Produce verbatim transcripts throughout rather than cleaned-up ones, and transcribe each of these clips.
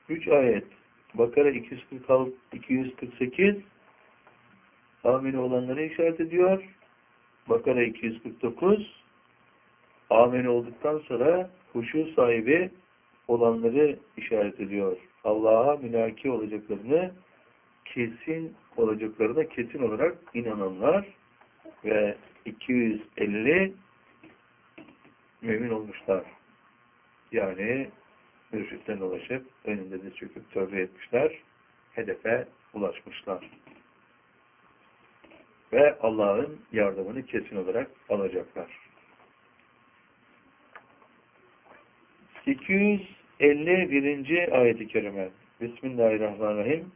Üç ayet. Bakara iki yüz kırk altı, iki yüz kırk sekiz ameli olanları işaret ediyor. Bakara iki yüz kırk dokuz ameli olduktan sonra huşu sahibi olanları işaret ediyor. Allah'a mülaki olacaklarını kesin olacaklarına kesin olarak inananlar ve iki yüz elli mümin olmuşlar. Yani mürşitten ulaşıp önünde de çöküp tövbe etmişler. Hedefe ulaşmışlar. Ve Allah'ın yardımını kesin olarak alacaklar. iki yüz elli birinci ayet-i kerime. Bismillahirrahmanirrahim.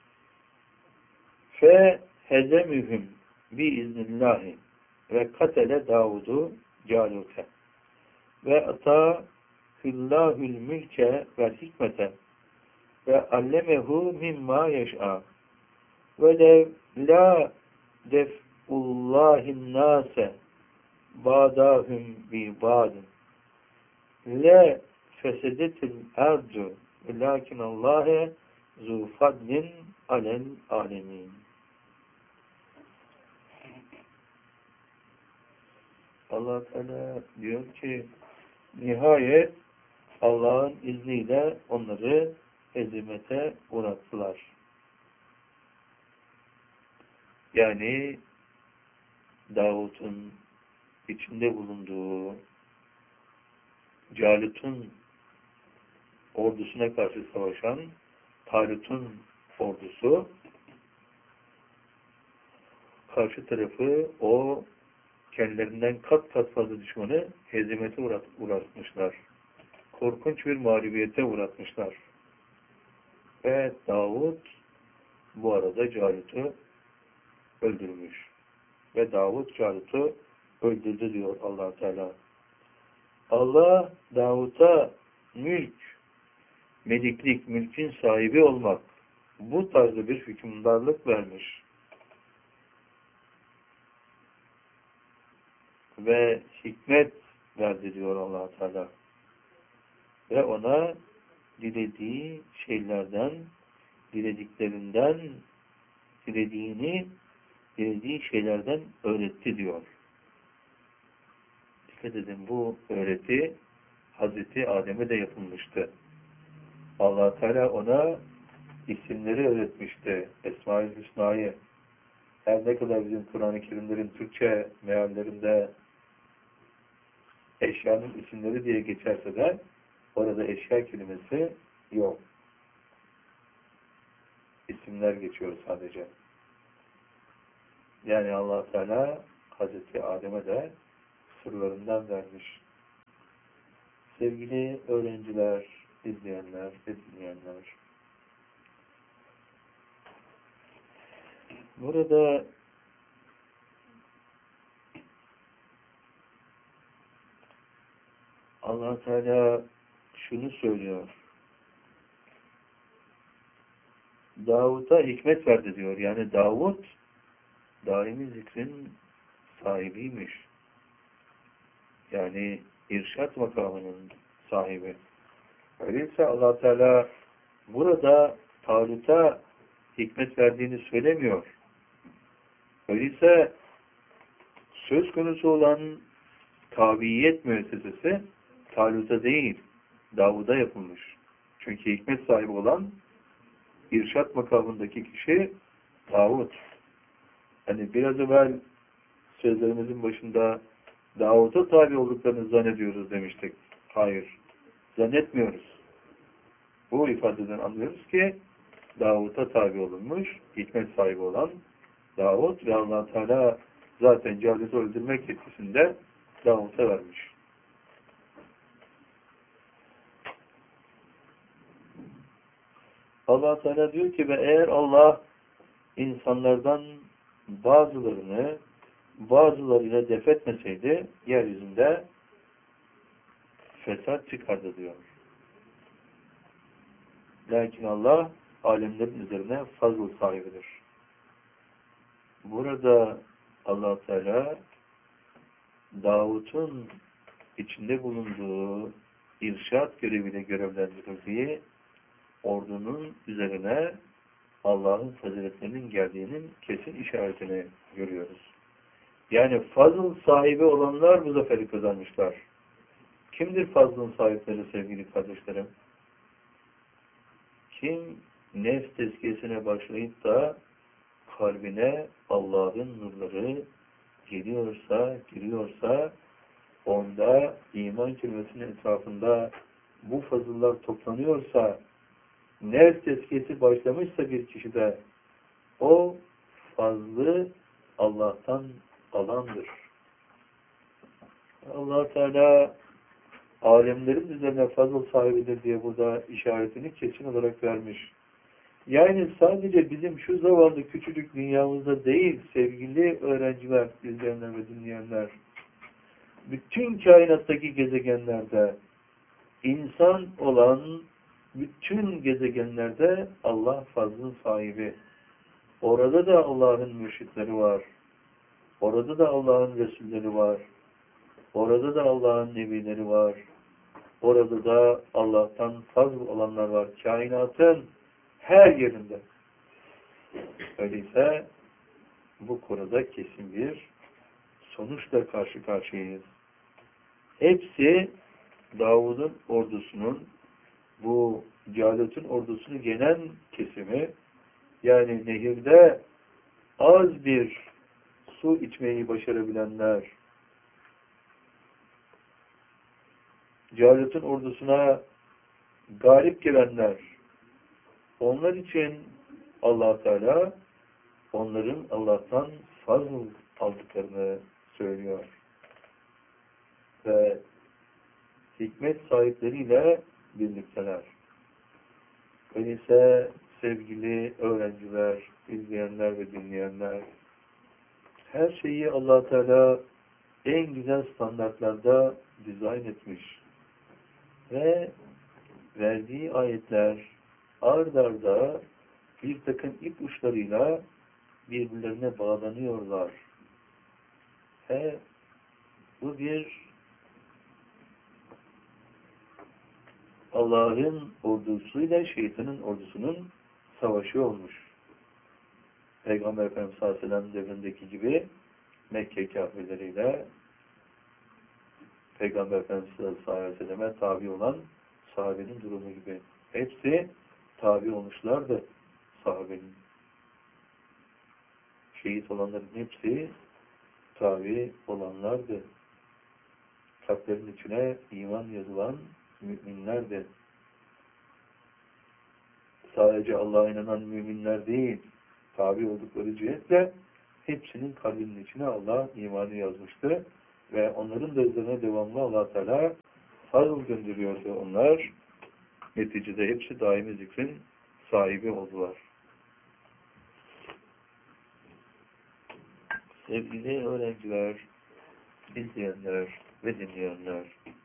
Fe hezemühüm biiznillahi ve katele Davud'u Calut'e ve ata hüllâhül mülke vel hikmete ve allemehu mimma yeş'a ve lev la def'ullahin nâse bâdâhüm bi bâdin le fesedetil erdu lakin Allah'e zu fadlin alel alemin. Allah Teala diyor ki nihayet Allah'ın izniyle onları hezimete uğrattılar. Yani Davut'un içinde bulunduğu Calut'un ordusuna karşı savaşan Talut'un ordusu karşı tarafı o kendilerinden kat kat fazla düşmanı hezimete uğrat, uğratmışlar. Korkunç bir mağlubiyete uğratmışlar. Ve Davud bu arada Calut'u öldürmüş. Ve Davud Calut'u öldürdü diyor Allah Teala. Allah Davud'a mülk, meliklik, mülkün sahibi olmak, bu tarzda bir hükümdarlık vermiş. Ve hikmet verdi diyor Allah Teala. Ve ona dilediği şeylerden, dilediklerinden, dilediğini, dilediği şeylerden öğretti diyor. Dikkat edin, bu öğreti Hazreti Adem'e de yapılmıştı. Allah Teala ona isimleri öğretmişti. Esma-i Hüsna'yı. Her ne kadar bizim Kur'an-ı Kerimlerin Türkçe meallerinde eşyanın isimleri diye geçerse de orada eşya kelimesi yok. İsimler geçiyor sadece. Yani Allah Teala Hazreti Adem'e de sırlarından vermiş. Sevgili öğrenciler, izleyenler ve dinleyenler. Burada Allah Teala şunu söylüyor. Davud'a hikmet verdi diyor. Yani Davud daimi zikrin sahibiymiş. Yani irşat makamının sahibi. Öyleyse Allah Teala burada Talut'a hikmet verdiğini söylemiyor. Öyleyse söz konusu olan tabiyet müessesesi Talut'a değil, Davud'a yapılmış. Çünkü hikmet sahibi olan irşat makamındaki kişi Davud. Hani biraz evvel sözlerimizin başında Davud'a tabi olduklarını zannediyoruz demiştik. Hayır. Zannetmiyoruz. Bu ifadeden anlıyoruz ki Davud'a tabi olunmuş, hikmet sahibi olan Davud ve Allah Teala zaten Calut'u öldürmek yetkisinde Davud'a vermiş. Allah Teala diyor ki ve eğer Allah insanlardan bazılarını bazılarıyla def etmeseydi yeryüzünde fesat çıkardı diyor. Lakin Allah alemlerin üzerine fazl sahibidir. Burada Allah Teala Davut'un içinde bulunduğu irşat göreviyle görevlendirildiği ordunun üzerine Allah'ın faziletlerinin geldiğinin kesin işaretini görüyoruz. Yani fazıl sahibi olanlar bu zaferi kazanmışlar. Kimdir fazlın sahipleri sevgili kardeşlerim? Kim nefs tezkiyesine başlayıp da kalbine Allah'ın nurları geliyorsa, giriyorsa, onda iman kelimesinin etrafında bu fazıllar toplanıyorsa, nefs tezkiyesi başlamışsa bir kişide, o fazlı Allah'tan alandır. Allah Teala alemlerin üzerine fazıl sahibidir diye burada işaretini kesin olarak vermiş. Yani sadece bizim şu zavallı küçücük dünyamızda değil sevgili öğrenciler, izleyenler ve dinleyenler, bütün kainattaki gezegenlerde, insan olan bütün gezegenlerde Allah fazlın sahibi. Orada da Allah'ın mürşitleri var. Orada da Allah'ın Resulleri var. Orada da Allah'ın Nebileri var. Orada da Allah'tan fazl olanlar var. Kainatın her yerinde. Öyleyse bu konuda kesin bir sonuçla karşı karşıyayız. Hepsi Davud'un ordusunun, bu Calut'un ordusunu yenen kesimi, yani nehirde az bir su içmeyi başarabilenler, Calut'un ordusuna galip gelenler, onlar için Allah Teala onların Allah'tan fazl aldıklarını söylüyor. Ve hikmet sahipleriyle birlikteler. Öyleyse sevgili öğrenciler, izleyenler ve dinleyenler, her şeyi Allah Teala en güzel standartlarda dizayn etmiş. Ve verdiği ayetler ard arda bir takım ip uçlarıyla birbirlerine bağlanıyorlar. Ve bu bir Allah'ın ordusuyla şeytanın ordusunun savaşı olmuş. Peygamber Efendimiz sallallahu aleyhi ve sellem devrindeki gibi Mekke kafirleriyle Peygamber Efendimiz sallallahu aleyhi ve selleme tabi olan sahabenin durumu gibi. Hepsi tabi olmuşlardı sahabenin. Şehit olanların hepsi tabi olanlardı. Kalplerin içine iman yazılan müminlerdi. Sadece Allah'a inanan müminler değil, tabi oldukları cihetle hepsinin kalbinin içine Allah imanı yazmıştı ve onların da üzerine devamlı Allah Teala fazl gönderiyordu onlar. Neticede hepsi daimi zikrin sahibi oldular. Sevgili öğrenciler, izleyenler ve dinleyenler,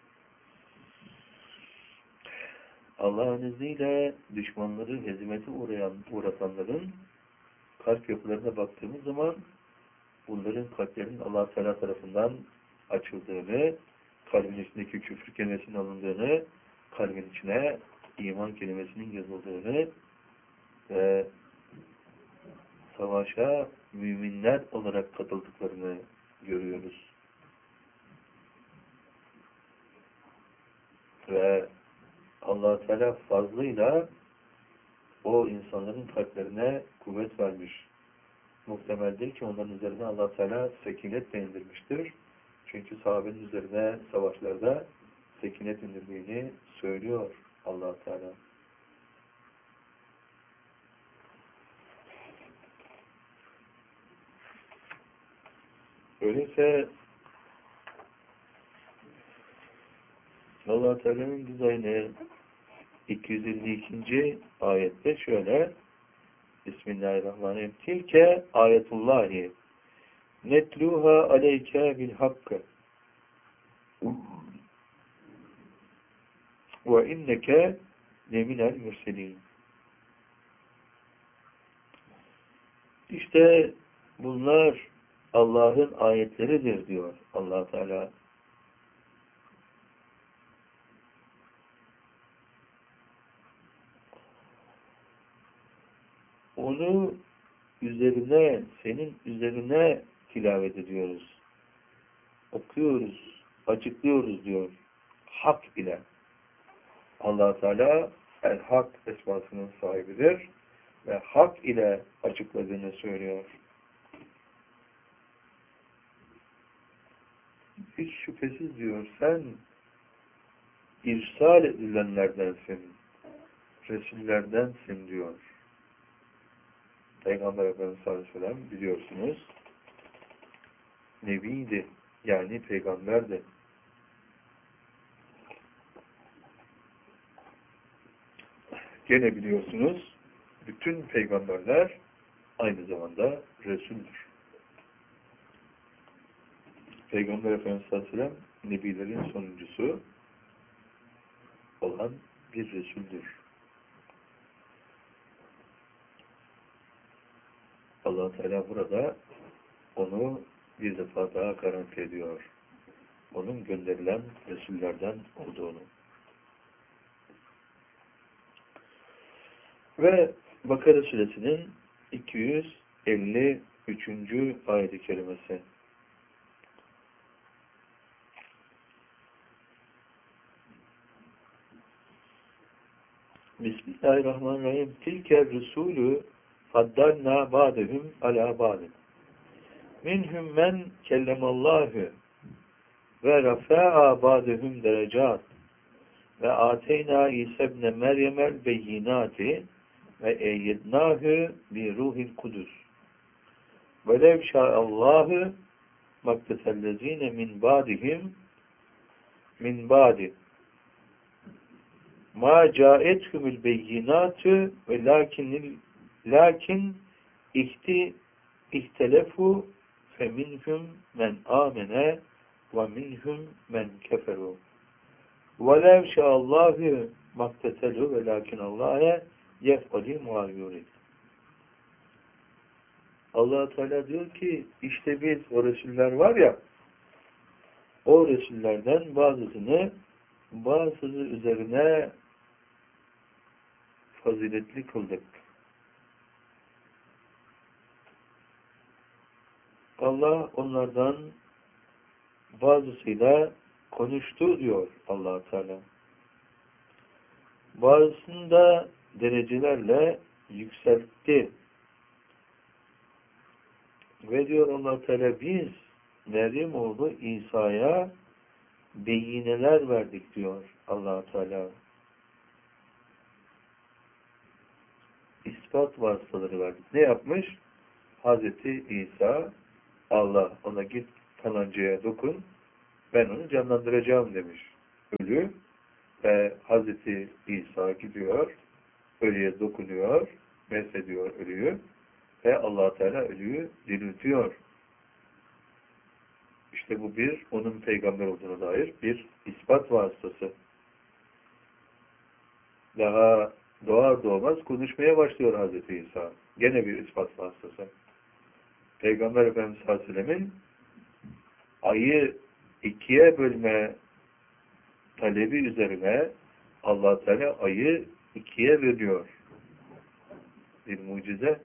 Allah'ın izniyle düşmanları hezimete uğrayan, uğratanların kalp yapılarına baktığımız zaman bunların kalplerinin Allah Teala tarafından açıldığını, kalbin içindeki küfür kelimesinin alındığını, kalbin içine iman kelimesinin yazıldığını ve savaşa müminler olarak katıldıklarını görüyoruz. Ve Allah Teala fazlıyla o insanların kalplerine kuvvet vermiş. Muhtemeldir ki onların üzerine Allah Teala sekinet de indirmiştir. Çünkü sahabenin üzerine savaşlarda sekinet indirdiğini söylüyor Allah Teala. Öyleyse Allah Teala'nın dizaynı iki yüz elli ikinci ayette şöyle: Bismillahirrahmanirrahim. Tilke ayetullahi netluha aleyke bil hakkı ve inneke leminel mürselin. İşte bunlar Allah'ın ayetleridir diyor Allah Teala. onu üzerine, senin üzerine tilavet ediyoruz. Okuyoruz, açıklıyoruz diyor. Hak ile. Allah Teala el-Hak esmasının sahibidir ve hak ile açıkladığını söylüyor. Hiç şüphesiz diyor, sen irsal edilenlerdensin, Resullerdensin diyor. Peygamber Efendimiz sallallahu aleyhi ve sellem biliyorsunuz, Nebiydi, yani peygamberdi. Gene biliyorsunuz, bütün peygamberler aynı zamanda Resul'dür. Peygamber Efendimiz sallallahu aleyhi ve sellem, Nebilerin sonuncusu olan bir Resul'dür. Allah Teala burada onu bir defa daha garanti ediyor. Onun gönderilen Resullerden olduğunu. Ve Bakara Suresinin iki yüz elli üçüncü ayet-i kerimesi. Bismillahirrahmanirrahim. Tilke Resulü faddalna ba'dehum ala ba'din. Minhum men kellemallahu ve rafa'a ba'dehum derecat ve ateyna İsa ibn Meryem'el beyinati ve eyyednâhü bi ruhil kudüs. Ve lev şâallâhü maktesellezîne min ba'dihim min ba'di ma câethumul beyinatü ve lakinil lakin ihti ihtelefu fe minhum men amene ve minhum men keferu. Ve lev şâallâhü maktetelu ve lakinallâhe yef'ali muâyyûrid. Allah-u Teala diyor ki, işte biz o Resuller var ya, o Resullerden bazısını bazısı üzerine faziletli kıldık. Allah onlardan bazısıyla konuştu diyor Allah-u Teala. Bazısını da derecelerle yükseltti. Ve diyor Allah-u Teala, biz Meryem oğlu İsa'ya beyineler verdik diyor Allah-u Teala. İspat vasıtaları verdik. Ne yapmış? Hazreti İsa, Allah ona git falancaya dokun, ben onu canlandıracağım demiş. Ölü ve Hazreti İsa gidiyor, ölüye dokunuyor, mesediyor ölüyü ve Allah Teala ölüyü diriltiyor. İşte bu bir, onun peygamber olduğuna dair bir ispat vasıtası. Daha doğar doğmaz konuşmaya başlıyor Hazreti İsa. Gene bir ispat vasıtası. Peygamber Efendimiz sallallahu aleyhi ve sellemin ayı ikiye bölme talebi üzerine Allah Teala ayı ikiye bölüyor. Bir mucize.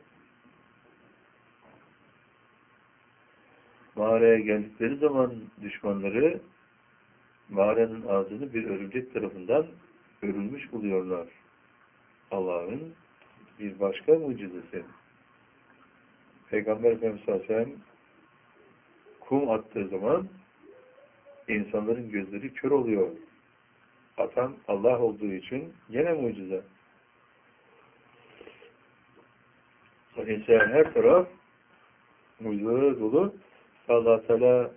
Mağaraya geldikleri zaman düşmanları mağaranın ağzını bir örümcek tarafından örülmüş buluyorlar. Allah'ın bir başka mucizesi. Peygamber Efendimiz sallallahu aleyhi ve sellem kum attığı zaman insanların gözleri kör oluyor. Atan Allah olduğu için yine mucize. Dolayısıyla her taraf mucizelere dolu. Allah Teala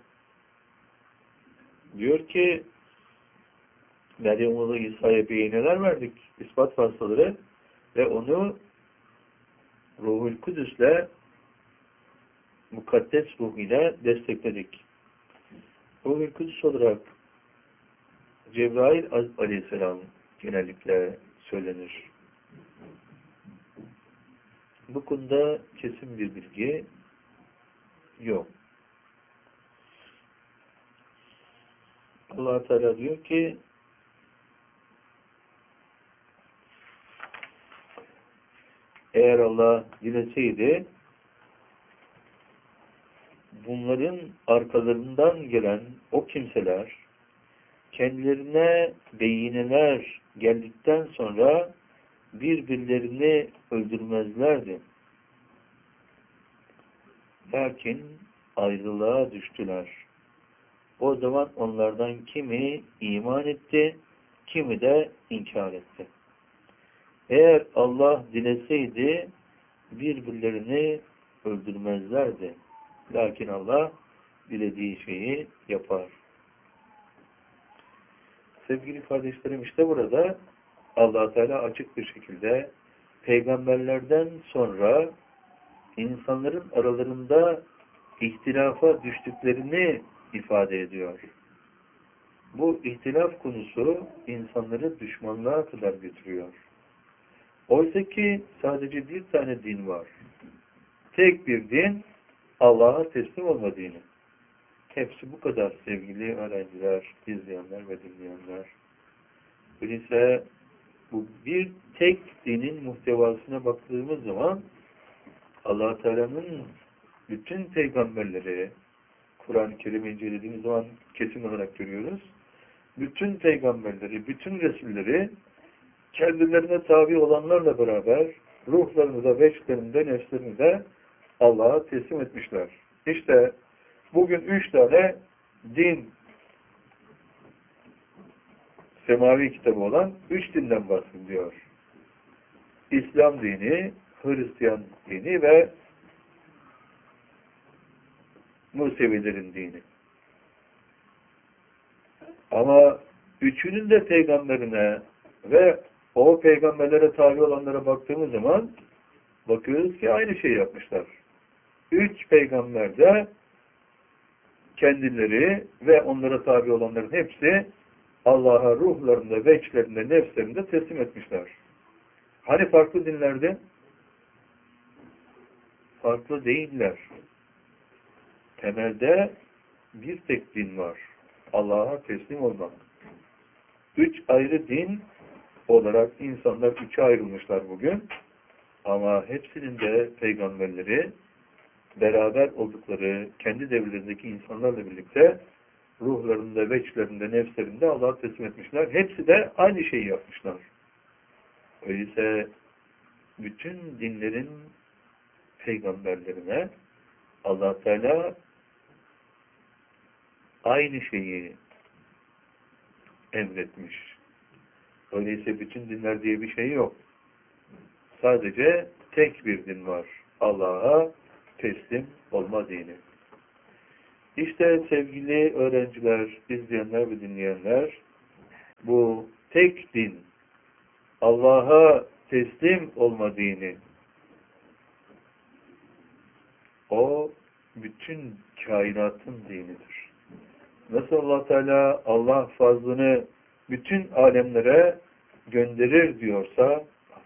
diyor ki Meryem oğlu İsa'ya beyineler verdik, ispat vasıtaları ve onu Ruhul Kudüs'le mukaddes ruh ile destekledik. Ruhul Kudüs olarak Cebrail aleyhisselam genellikle söylenir. Bu konuda kesin bir bilgi yok. Allah Teala diyor ki eğer Allah dileseydi bunların arkalarından gelen o kimseler kendilerine beyineler geldikten sonra birbirlerini öldürmezlerdi. Lakin ayrılığa düştüler. O zaman onlardan kimi iman etti, kimi de inkar etti. Eğer Allah dileseydi birbirlerini öldürmezlerdi. Lakin Allah dilediği şeyi yapar. Sevgili kardeşlerim, işte burada Allah Teala açık bir şekilde peygamberlerden sonra insanların aralarında ihtilafa düştüklerini ifade ediyor. Bu ihtilaf konusu insanları düşmanlığa kadar götürüyor. Oysa ki sadece bir tane din var. Tek bir din, Allah'a teslim olma dini. Hepsi bu kadar sevgili öğrenciler, izleyenler ve dinleyenler. Öyleyse bu bir tek dinin muhtevasına baktığımız zaman Allah Teala'nın bütün peygamberleri, Kur'an-ı Kerim'i incelediğimiz zaman kesin olarak görüyoruz. Bütün peygamberleri, bütün resulleri kendilerine tabi olanlarla beraber ruhlarını da, veçlerini de, nefslerini de Allah'a teslim etmişler. İşte bugün üç tane din, semavi kitabı olan üç dinden bahsediyor. İslam dini, Hristiyan dini ve Musevilerin dini. Ama üçünün de peygamberine ve o peygamberlere tabi olanlara baktığımız zaman bakıyoruz ki aynı şeyi yapmışlar. Üç peygamber de kendileri ve onlara tabi olanların hepsi Allah'a ruhlarında, veçlerinde, nefslerinde teslim etmişler. Hani farklı dinlerde? Farklı değiller. Temelde bir tek din var. Allah'a teslim olmak. Üç ayrı din olarak insanlar üçe ayrılmışlar bugün. Ama hepsinin de peygamberleri beraber oldukları kendi devirlerindeki insanlarla birlikte ruhlarında, veçlerinde, nefslerinde Allah'a teslim etmişler. Hepsi de aynı şeyi yapmışlar. Öyleyse bütün dinlerin peygamberlerine Allah Teala aynı şeyi emretmiş. Öyleyse bütün dinler diye bir şey yok. Sadece tek bir din var. Allah'a teslim olma dini. İşte sevgili öğrenciler, izleyenler ve dinleyenler, bu tek din, Allah'a teslim olma dini, o bütün kainatın dinidir. Nasıl Allah Teala Allah fazlını bütün alemlere gönderir diyorsa,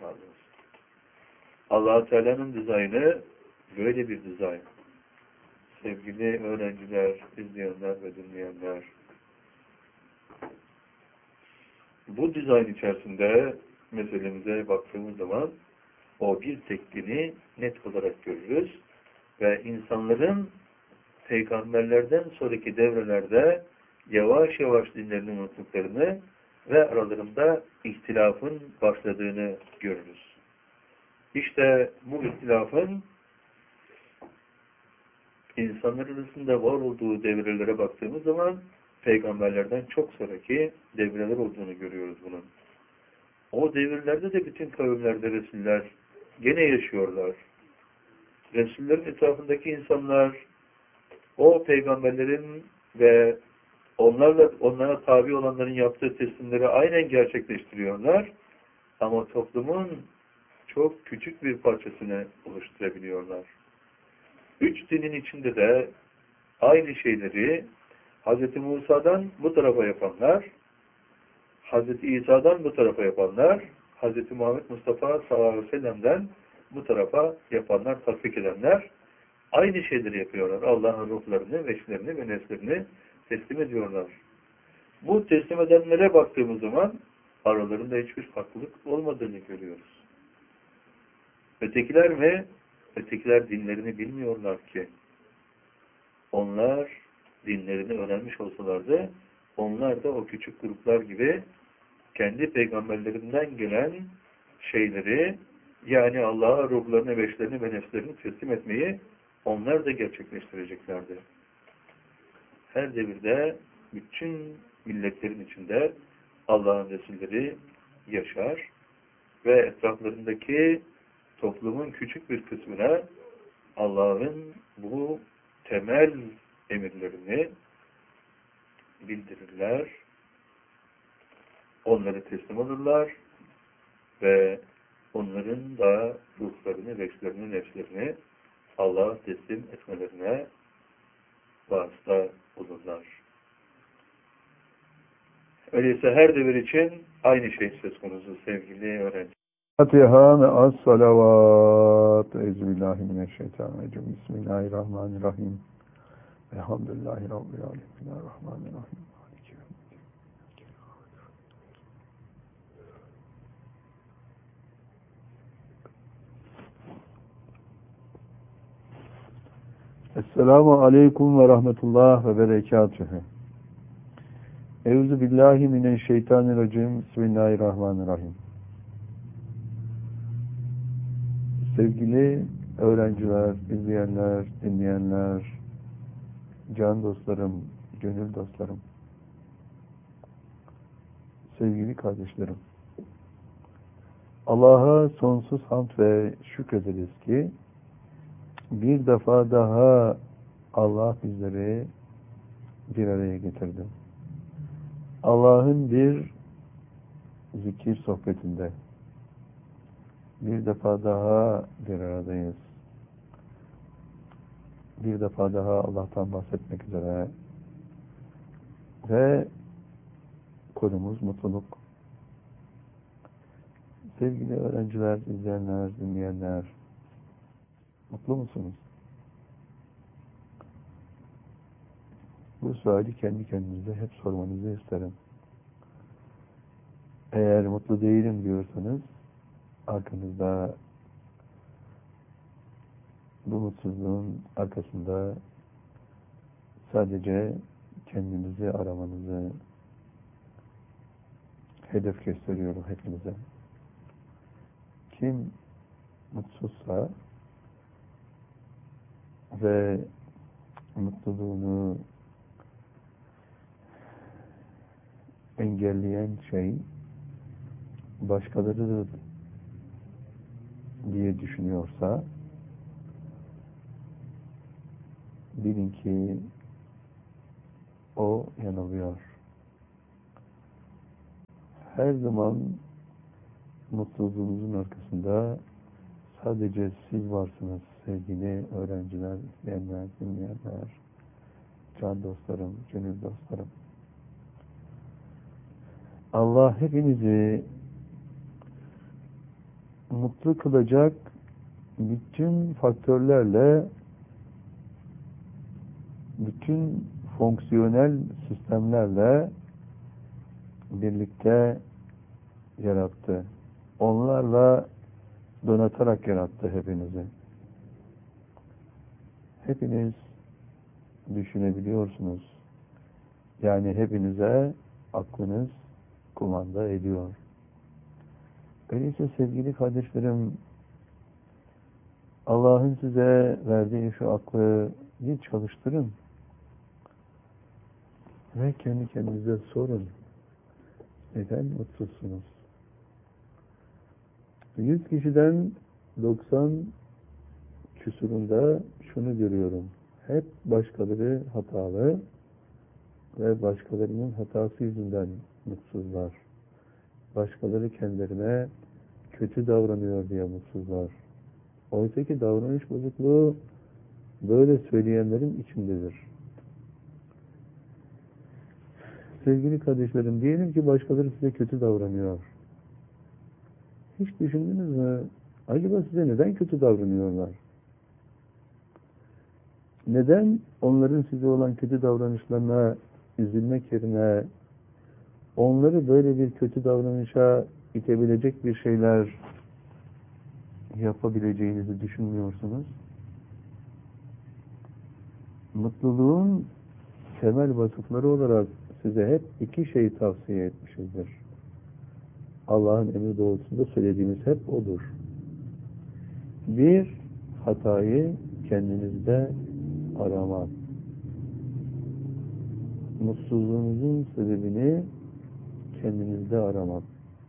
Allah Teala'nın dizaynı böyle bir dizayn. Sevgili öğrenciler, izleyenler ve dinleyenler, bu dizayn içerisinde meselemize baktığımız zaman o bir tek dini net olarak görürüz ve insanların peygamberlerden sonraki devrelerde yavaş yavaş dinlerini unuttuklarını ve aralarında ihtilafın başladığını görürüz. İşte bu ihtilafın insanlar arasında var olduğu devrelere baktığımız zaman peygamberlerden çok sonraki devreler olduğunu görüyoruz bunun. O devirlerde de bütün kavimlerde Resuller gene yaşıyorlar. Resullerin etrafındaki insanlar o peygamberlerin ve onlarla onlara tabi olanların yaptığı teslimleri aynen gerçekleştiriyorlar. Ama toplumun çok küçük bir parçasını oluşturabiliyorlar. Üç dinin içinde de aynı şeyleri Hz. Musa'dan bu tarafa yapanlar, Hz. İsa'dan bu tarafa yapanlar, Hz. Muhammed Mustafa sallallahu aleyhi ve sellem'den bu tarafa yapanlar, tatbik edenler aynı şeyleri yapıyorlar. Allah'ın ruhlarını, veçlerini ve nefslerini teslim ediyorlar. Bu teslim edenlere baktığımız zaman aralarında hiçbir farklılık olmadığını görüyoruz. Ötekiler ve ötekiler dinlerini bilmiyorlar ki. Onlar dinlerini öğrenmiş olsalardı, onlar da o küçük gruplar gibi kendi peygamberlerinden gelen şeyleri, yani Allah'a ruhlarını, beşlerini ve nefslerini teslim etmeyi onlar da gerçekleştireceklerdi. Her devirde bütün milletlerin içinde Allah'ın Resulleri yaşar ve etraflarındaki toplumun küçük bir kısmına Allah'ın bu temel emirlerini bildirirler, onları teslim olurlar ve onların da ruhlarını, veçlerini, nefslerini Allah'a teslim etmelerine vasıta olurlar. Öyleyse her devir için aynı şey söz konusu sevgili öğrenci. Fatiha ve as-salavat. Euzubillahimineşşeytanirracim. Bismillahirrahmanirrahim. Elhamdülillahi Rabbil alemin. Rahmanirrahim. Esselamu aleyküm ve rahmetullah ve berekatühü. Euzubillahimineşşeytanirracim. Bismillahirrahmanirrahim. Sevgili öğrenciler, izleyenler, dinleyenler, can dostlarım, gönül dostlarım, sevgili kardeşlerim, Allah'a sonsuz hamd ve şükrederiz ki bir defa daha Allah bizleri bir araya getirdi. Allah'ın bir zikir sohbetinde bir defa daha bir aradayız. Bir defa daha Allah'tan bahsetmek üzere ve konumuz mutluluk. Sevgili öğrenciler, izleyenler, dinleyenler, mutlu musunuz? Bu suali kendi kendinize hep sormanızı isterim. Eğer mutlu değilim diyorsanız, arkanızda, bu mutsuzluğun arkasında sadece kendinizi aramanızı hedef gösteriyorum hepinize. Kim mutsuzsa ve mutluluğunu engelleyen şey başkalarıdır diye düşünüyorsa bilin ki o yanılıyor. Her zaman mutluluğunuzun arkasında sadece siz varsınız sevgili öğrenciler, izleyenler, dinleyenler, can dostlarım, gönül dostlarım. Allah hepinizi mutlu kılacak bütün faktörlerle, bütün fonksiyonel sistemlerle birlikte yarattı. Onlarla donatarak yarattı hepinizi. Hepiniz düşünebiliyorsunuz. Yani hepinize aklınız kumanda ediyor. Öyleyse sevgili kardeşlerim, Allah'ın size verdiği şu aklı bir çalıştırın. Ve kendi kendinize sorun. Neden mutsuzsunuz? Yüz kişiden doksan küsurunda şunu görüyorum. Hep başkaları hatalı ve başkalarının hatası yüzünden mutsuzlar. Başkaları kendilerine kötü davranıyor diye mutsuzlar. Oysa ki davranış bozukluğu böyle söyleyenlerin içindedir. Sevgili kardeşlerim, diyelim ki başkaları size kötü davranıyor. Hiç düşündünüz mü? Acaba size neden kötü davranıyorlar? Neden onların size olan kötü davranışlarına üzülmek yerine onları böyle bir kötü davranışa itebilecek bir şeyler yapabileceğinizi düşünmüyorsunuz? Mutluluğun temel vasıfları olarak size hep iki şey tavsiye etmişizdir. Allah'ın emri doğrultusunda söylediğimiz hep odur. Bir, hatayı kendinizde aramak. Mutsuzluğunuzun sebebini kendinizde aramak.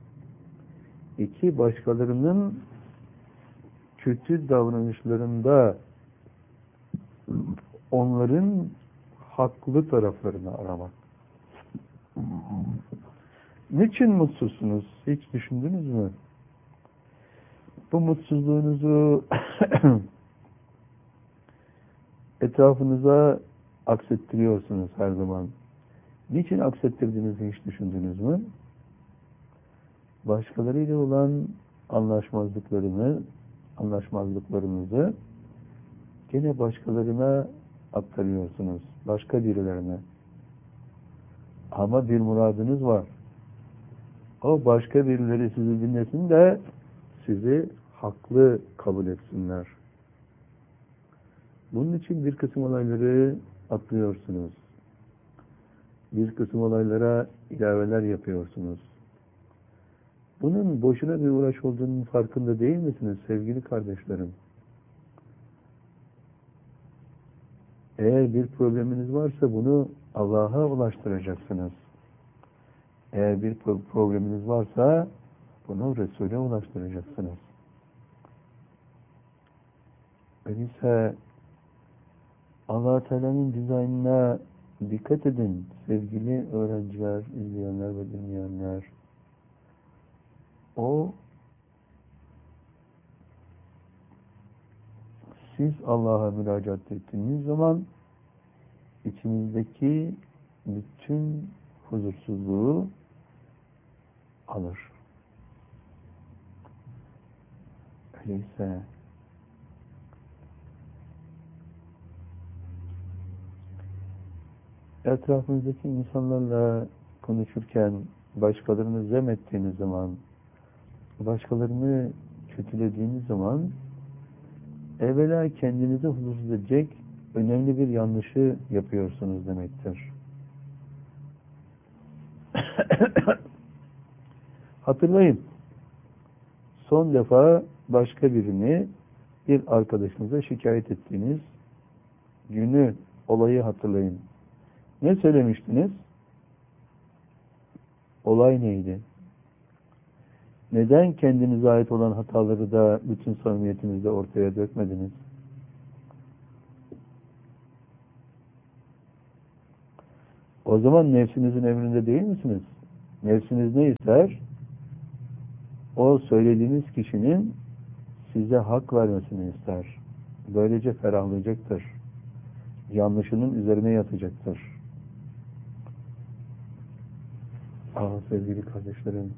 İki, başkalarının kötü davranışlarında onların haklı taraflarını aramak. Niçin mutsuzsunuz? Hiç düşündünüz mü? Bu mutsuzluğunuzu etrafınıza aksettiriyorsunuz her zaman. Niçin aksettirdiğinizi hiç düşündünüz mü? Başkalarıyla olan anlaşmazlıklarını, anlaşmazlıklarınızı gene başkalarına aktarıyorsunuz. Başka birilerine. Ama bir muradınız var. O başka birileri sizi dinlesin de sizi haklı kabul etsinler. Bunun için bir kısım olayları atlıyorsunuz. Bir kısım olaylara ilaveler yapıyorsunuz. Bunun boşuna bir uğraş olduğunun farkında değil misiniz sevgili kardeşlerim? Eğer bir probleminiz varsa bunu Allah'a ulaştıracaksınız. Eğer bir probleminiz varsa bunu Resul'e ulaştıracaksınız. Öyleyse Allah-u Teala'nın dizaynına dikkat edin sevgili öğrenciler, izleyenler ve dinleyenler. O siz Allah'a müracaat ettiğiniz zaman içinizdeki bütün huzursuzluğu alır. Öyleyse etrafınızdaki insanlarla konuşurken başkalarını zem ettiğiniz zaman, başkalarını kötülediğiniz zaman evvela kendinizi huzursuz edecek önemli bir yanlışı yapıyorsunuz demektir. Hatırlayın. Son defa başka birini bir arkadaşınıza şikayet ettiğiniz günü, olayı hatırlayın. Ne söylemiştiniz? Olay neydi? Neden kendinize ait olan hataları da bütün samimiyetinizle ortaya dökmediniz? O zaman nefsinizin emrinde değil misiniz? Nefsiniz ne ister? O söylediğiniz kişinin size hak vermesini ister. Böylece ferahlayacaktır. Yanlışının üzerine yatacaktır. Ah sevgili kardeşlerim,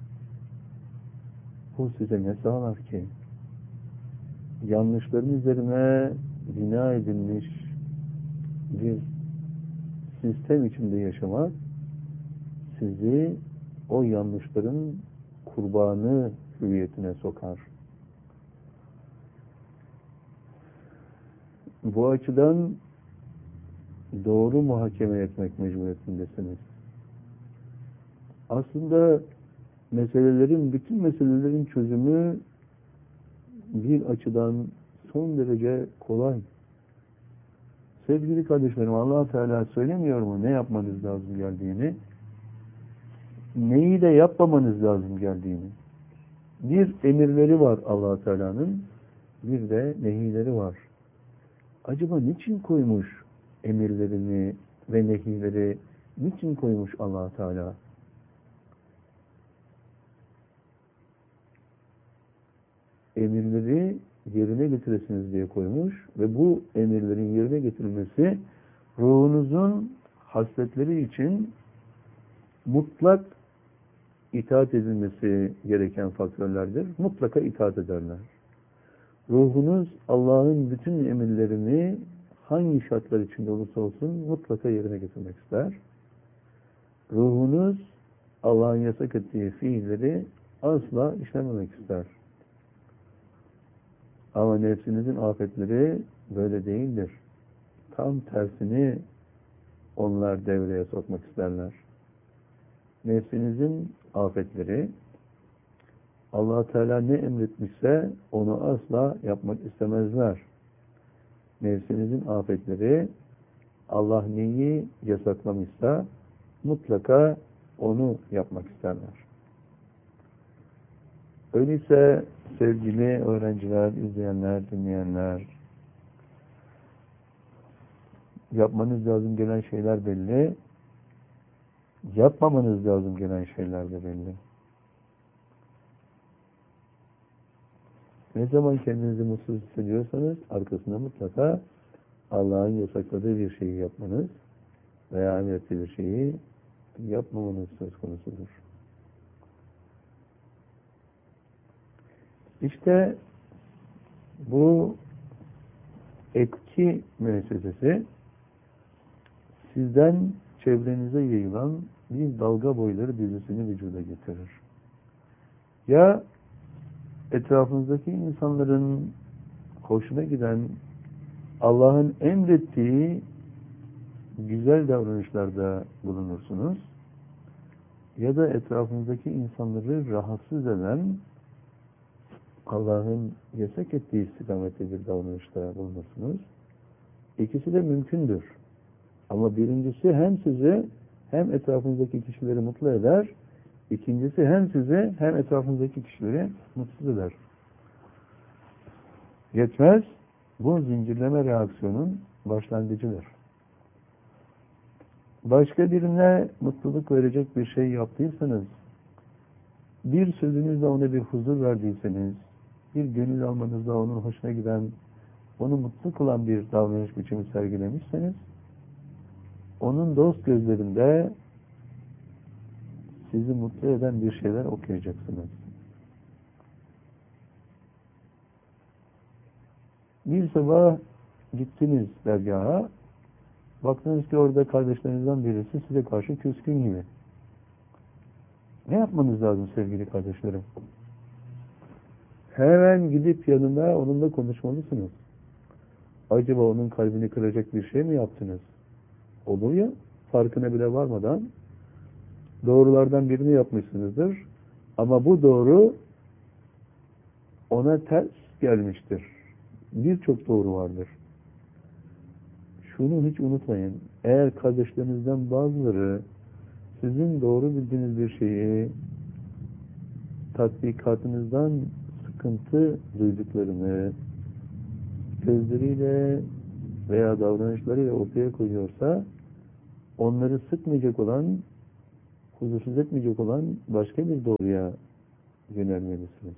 bu size ne sağlar ki? Yanlışların üzerine bina edilmiş bir sistem içinde yaşamak sizi o yanlışların kurbanı hüviyetine sokar. Bu açıdan doğru muhakeme etmek mecburiyetindesiniz. Aslında meselelerin, bütün meselelerin çözümü bir açıdan son derece kolay. Sevgili kardeşlerim, Allah Teala söylemiyor mu ne yapmanız lazım geldiğini? Neyi de yapmamanız lazım geldiğini. Bir emirleri var Allah Teala'nın, bir de nehileri var. Acaba niçin koymuş emirlerini ve nehileri, niçin koymuş Allah Teala? Emirleri yerine getiresiniz diye koymuş ve bu emirlerin yerine getirilmesi ruhunuzun hasletleri için mutlak itaat edilmesi gereken faktörlerdir. Mutlaka itaat ederler. Ruhunuz Allah'ın bütün emirlerini hangi şartlar içinde olursa olsun mutlaka yerine getirmek ister. Ruhunuz Allah'ın yasak ettiği fiilleri asla işlememek ister. Ama nefsinizin afetleri böyle değildir. Tam tersini onlar devreye sokmak isterler. Nefsinizin afetleri, Allah Teala ne emretmişse onu asla yapmak istemezler. Nefsinizin afetleri, Allah neyi yasaklamışsa mutlaka onu yapmak isterler. Öyleyse sevgili öğrenciler, izleyenler, dinleyenler, yapmanız lazım gelen şeyler belli, yapmamanız lazım gelen şeyler de belli. Ne zaman kendinizi mutsuz hissediyorsanız arkasında mutlaka Allah'ın yasakladığı bir şeyi yapmanız veya emrettiği bir şeyi yapmamanız söz konusudur. İşte bu etki müessesesi sizden çevrenize yayılan bir dalga boyları dizisini vücuda getirir. Ya etrafınızdaki insanların hoşuna giden Allah'ın emrettiği güzel davranışlarda bulunursunuz ya da etrafınızdaki insanları rahatsız eden Allah'ın yasak ettiği istikamette bir davranışta bulunursunuz. İkisi de mümkündür. Ama birincisi hem sizi hem etrafınızdaki kişileri mutlu eder. İkincisi hem sizi hem etrafınızdaki kişileri mutsuz eder. Yetmez, bu zincirleme reaksiyonun başlangıcıdır. Başka birine mutluluk verecek bir şey yaptıysanız, bir sözünüzle ona bir huzur verdiyseniz, bir gönül almanızla onun hoşuna giden, onu mutlu kılan bir davranış biçimi sergilemişseniz, onun dost gözlerinde sizi mutlu eden bir şeyler okuyacaksınız. Bir sabah gittiniz dergaha, baktınız ki orada kardeşlerinizden birisi size karşı küskün gibi. Ne yapmanız lazım sevgili kardeşlerim? Hemen gidip yanına onunla konuşmalısınız. Acaba onun kalbini kıracak bir şey mi yaptınız? Olur ya, farkına bile varmadan doğrulardan birini yapmışsınızdır. Ama bu doğru ona ters gelmiştir. Birçok doğru vardır. Şunu hiç unutmayın. Eğer kardeşlerinizden bazıları sizin doğru bildiğiniz bir şeyi tatbikatınızdan sıkıntı duyduklarını gözleriyle veya davranışlarıyla ortaya koyuyorsa onları sıkmayacak olan, huzursuz etmeyecek olan başka bir doğruya yönelmelisiniz.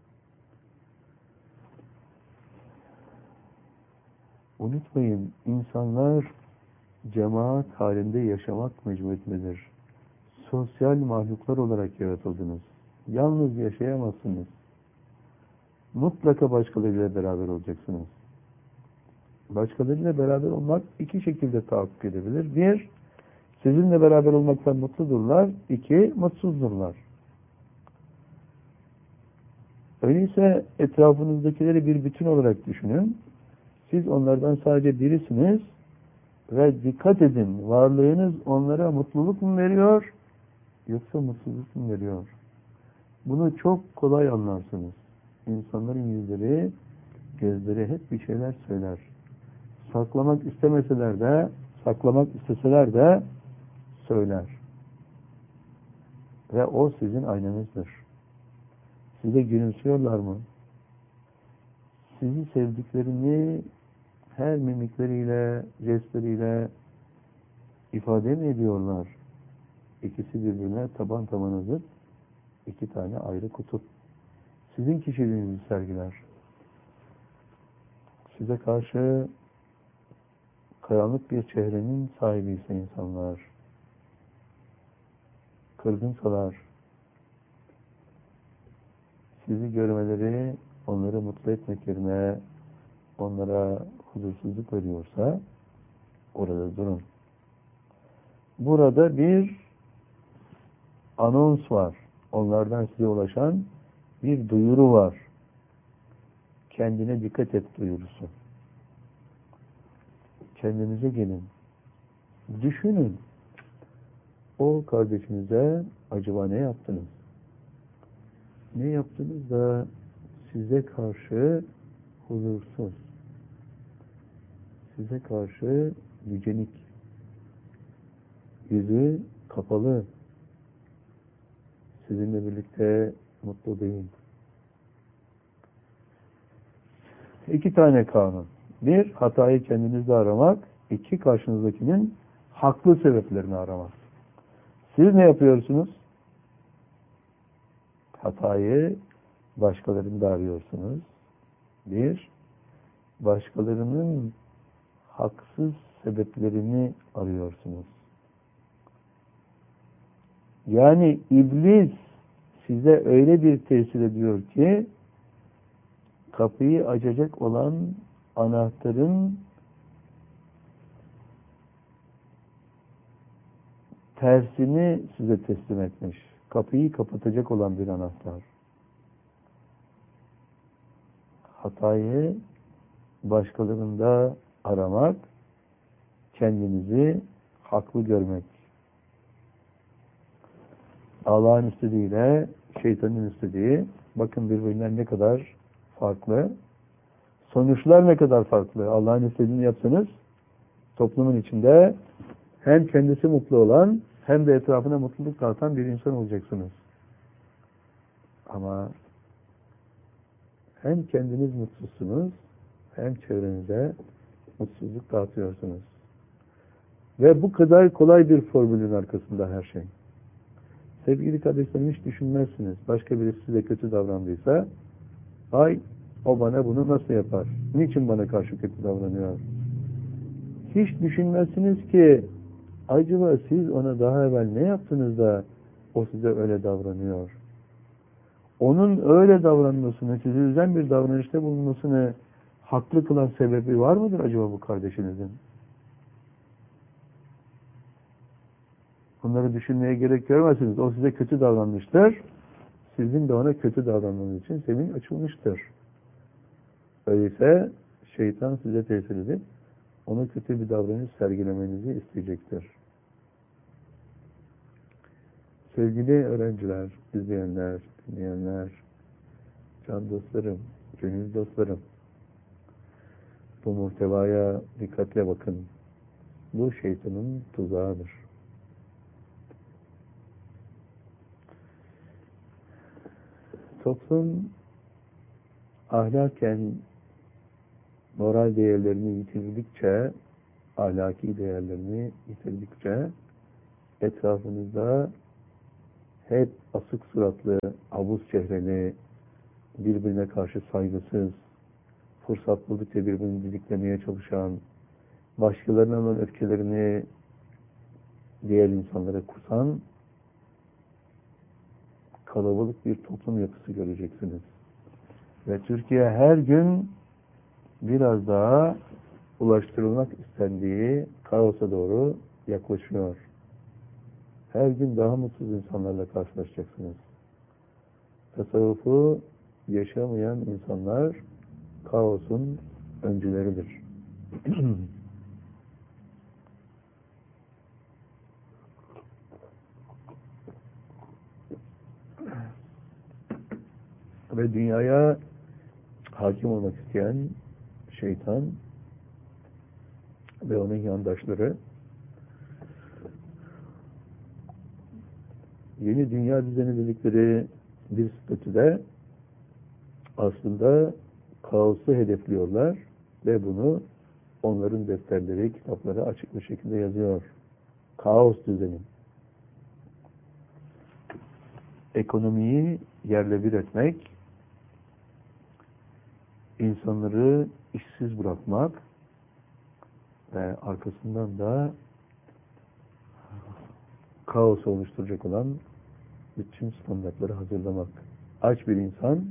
Unutmayın, insanlar cemaat halinde yaşamak mecburiyetindedir. Sosyal mahluklar olarak yaratıldınız. Yalnız yaşayamazsınız. Mutlaka başkalarıyla beraber olacaksınız. Başkalarıyla beraber olmak iki şekilde tahakkuk edebilir. Bir, sizinle beraber olmaktan mutludurlar. İki, mutsuzdurlar. Öyleyse etrafınızdakileri bir bütün olarak düşünün. Siz onlardan sadece birisiniz ve dikkat edin, varlığınız onlara mutluluk mu veriyor yoksa mutsuzluk mu veriyor? Bunu çok kolay anlarsınız. İnsanların yüzleri, gözleri hep bir şeyler söyler. Saklamak istemeseler de, saklamak isteseler de söyler. Ve o sizin aynanızdır. Size gülümsüyorlar mı? Sizi sevdiklerini her mimikleriyle, jestleriyle ifade mi ediyorlar? İkisi birbirine taban tabana zıt, iki tane ayrı kutup. Sizin kişiliğinizi sergiler. Size karşı karanlık bir çehrenin sahibi ise insanlar, kırgınsalar, sizi görmeleri, onları mutlu etmek yerine onlara huzursuzluk veriyorsa orada durun. Burada bir anons var. Onlardan size ulaşan bir duyuru var. kendine dikkat et duyurusu. Kendinize gelin. Düşünün. O kardeşinize acaba ne yaptınız? Ne yaptınız da size karşı huzursuz, size karşı yücelik, yüzü kapalı, sizinle birlikte mutlu değil. İki tane kanun. Bir, hatayı kendinizde aramak. İki, karşınızdakinin haklı sebeplerini aramak. Siz ne yapıyorsunuz? Hatayı başkalarında arıyorsunuz. Bir, başkalarının haksız sebeplerini arıyorsunuz. Yani iblis size öyle bir tesir ediyor ki kapıyı açacak olan anahtarın tersini size teslim etmiş. Kapıyı kapatacak olan bir anahtar. Hatayı başkalarında aramak, kendinizi haklı görmek. Allah'ın istediğiyle şeytanın istediği, bakın birbirinden ne kadar farklı. Sonuçlar ne kadar farklı. Allah'ın istediğini yapsanız, toplumun içinde hem kendisi mutlu olan, hem de etrafına mutluluk dağıtan bir insan olacaksınız. Ama hem kendiniz mutsuzsunuz, hem çevrenize mutsuzluk dağıtıyorsunuz. Ve bu kadar kolay bir formülün arkasında her şey. Sevgili kardeşlerim, hiç düşünmezsiniz. Başka birisi size kötü davrandıysa, ay o bana bunu nasıl yapar? Niçin bana karşı kötü davranıyor? Hiç düşünmezsiniz ki acaba siz ona daha evvel ne yaptınız da o size öyle davranıyor? Onun öyle davranmasını, sizi üzen bir davranışta bulunmasını haklı kılan sebebi var mıdır acaba bu kardeşinizin? Bunları düşünmeye gerek görmezsiniz. O size kötü davranmıştır. Sizin de ona kötü davranmanız için zemin açılmıştır. Öyleyse şeytan size tesir edip ona kötü bir davranış sergilemenizi isteyecektir. Sevgili öğrenciler, izleyenler, dinleyenler, can dostlarım, gönül dostlarım, bu muhtevaya dikkatle bakın. Bu şeytanın tuzağıdır. Toplum ahlaken moral değerlerini yitirdikçe, ahlaki değerlerini yitirdikçe etrafınızda hep asık suratlı, abuz çehreli, birbirine karşı saygısız, fırsat buldukça birbirini didiklemeye çalışan, başkalarına olan öfkelerini diğer insanlara kusan kalabalık bir toplum yapısı göreceksiniz. Ve Türkiye her gün biraz daha ulaştırılmak istendiği kaosa doğru yaklaşıyor. Her gün daha mutsuz insanlarla karşılaşacaksınız. Tasavvufu yaşamayan insanlar kaosun öncüleridir. Ve dünyaya hakim olmak isteyen şeytan ve onun yandaşları yeni dünya düzeni dedikleri bir statüde aslında kaosu hedefliyorlar ve bunu onların defterleri, kitapları açık bir şekilde yazıyor. Kaos düzeni. Ekonomiyi yerle bir etmek, insanları işsiz bırakmak ve arkasından da kaos oluşturacak olan bütün standartları hazırlamak. Aç bir insan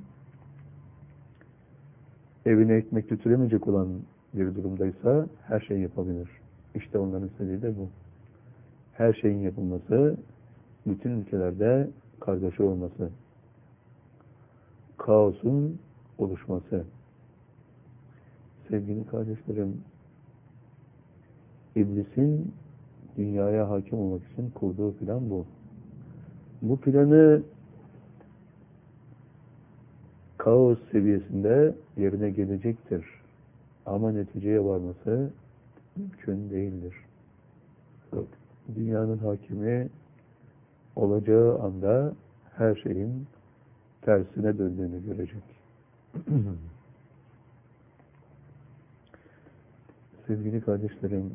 evine ekmek götüremeyecek olan bir durumdaysa her şeyi yapabilir. İşte onların istediği de bu. Her şeyin yapılması, bütün ülkelerde kargaşa olması, kaosun oluşması. sevgili kardeşlerim, İblisin dünyaya hakim olmak için kurduğu plan bu. Bu planı kaos seviyesinde yerine gelecektir. Ama neticeye varması mümkün değildir. Dünyanın hakimi olacağı anda her şeyin tersine döndüğünü görecek. Sevgili kardeşlerim,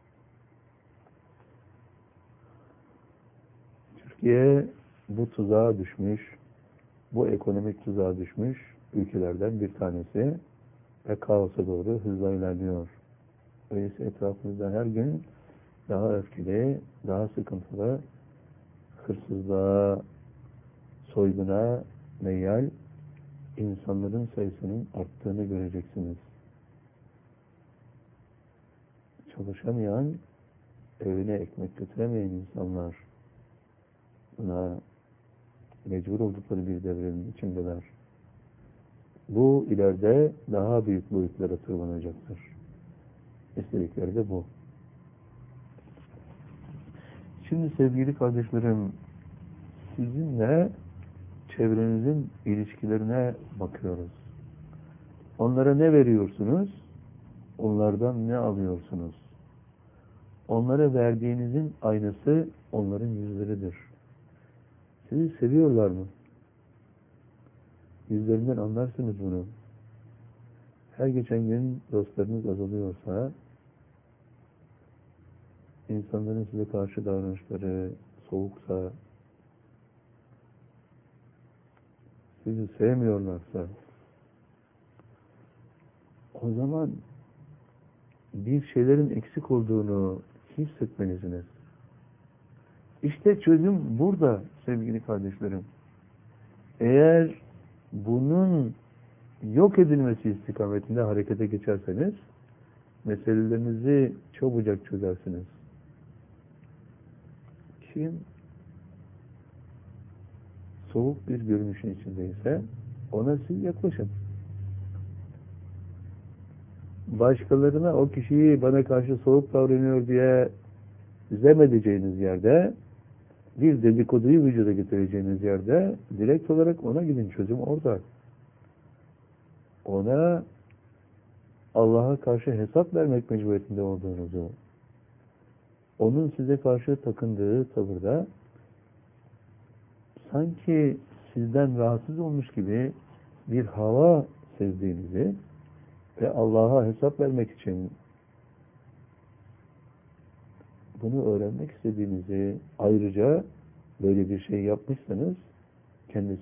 Türkiye bu tuzağa düşmüş, bu ekonomik tuzağa düşmüş ülkelerden bir tanesi ve kaosa doğru hızla ilerliyor. Öyleyse etrafımızda her gün daha öfkeli, daha sıkıntılı, hırsızlığa, soyguna meyyal insanların sayısının arttığını göreceksiniz. Çalışamayan, evine ekmek götüremeyen insanlar buna mecbur oldukları bir devrenin içindeler. Bu ileride daha büyük boyutlara tırmanacaktır. İstedikleri de bu. Şimdi sevgili kardeşlerim, sizinle çevrenizin ilişkilerine bakıyoruz. Onlara ne veriyorsunuz? Onlardan ne alıyorsunuz? Onlara verdiğinizin aynısı onların yüzleridir. Sizi seviyorlar mı? Yüzlerinden anlarsınız bunu. Her geçen gün dostlarınız azalıyorsa, insanların size karşı davranışları soğuksa, sizi sevmiyorlarsa, o zaman bir şeylerin eksik olduğunu hissetmelisiniz. İşte çözüm burada sevgili kardeşlerim. Eğer bunun yok edilmesi istikametinde harekete geçerseniz, meselelerinizi çabucak çözersiniz. Kim soğuk bir görünüşün içindeyse ona siz yaklaşın. Başkalarına o kişiyi bana karşı soğuk davranıyor diye zem edeceğiniz yerde, bir dedikoduyu vücuda getireceğiniz yerde direkt olarak ona gidin. Çözüm orada. Ona Allah'a karşı hesap vermek mecburiyetinde olduğunuzu, onun size karşı takındığı tavırda sanki sizden rahatsız olmuş gibi bir hava sezdiğinizi ve Allah'a hesap vermek için bunu öğrenmek istediğinizi, ayrıca böyle bir şey yapmışsanız kendisi